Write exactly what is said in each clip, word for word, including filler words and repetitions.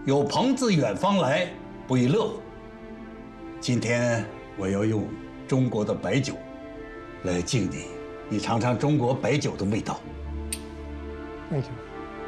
有朋自远方来，不亦乐乎？今天我要用中国的白酒来敬你，你尝尝中国白酒的味道。 Thank you.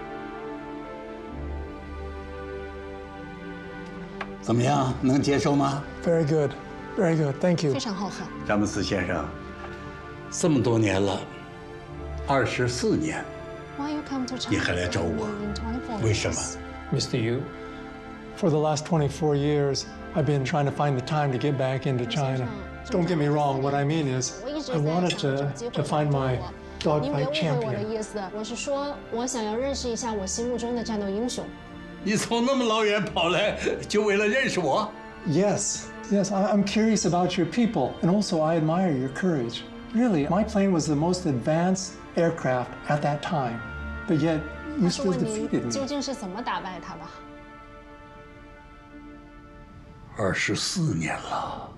怎么样，能接受吗 Very good, very good. Thank you. 非常好喝。 詹姆斯先生，这么多年了，二十四年， Why you come to China? 你还来找我，为什么？ Mister Yu, for the last twenty-four years, I've been trying to find the time to get back into China. Don't get me wrong, what I mean is, I wanted to, to find my 您别 dogfight 误会我的 champion. 意思，我是说，我想要认识一下我心目中的战斗英雄。 你从那么老远跑来，就为了认识我？ Yes, yes, I- I'm curious about your people, and also I admire your courage. Really, my plane was the most advanced aircraft at that time, but yet you 但是 still 问您 defeated 究 me. 竟是怎么打败他的？ 二十四年了，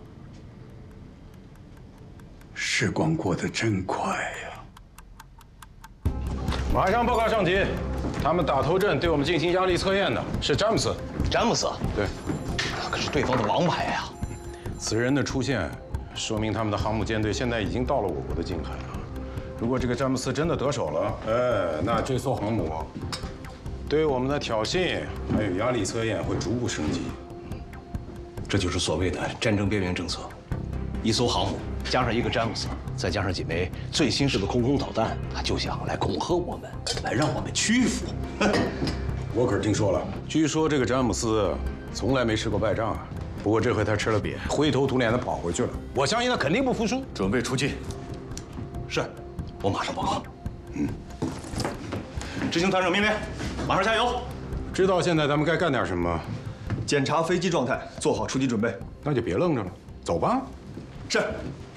时光过得真快呀！ 马上报告上级，他们打头阵对我们进行压力测验的是詹姆斯。 詹姆斯， 对， 那可是对方的王牌呀！ 此人的出现，说明他们的航母舰队现在已经到了我国的近海了。如果这个詹姆斯真的得手了，哎，那这艘航母对我们的挑衅还有压力测验会逐步升级。 这就是所谓的战争边缘政策。一艘航母加上一个詹姆斯，再加上几枚最新式的空空导弹，就想来恐吓我们，来让我们屈服。 我可是听说了，据说这个詹姆斯从来没吃过败仗啊。不过这回他吃了瘪，灰头土脸的跑回去了。我相信他肯定不服输。 准备出击。是，我马上报告。嗯，执行团长命令，马上加油。 知道现在咱们该干点什么？ 检查飞机状态，做好出击准备。 那就别愣着了，走吧。 是。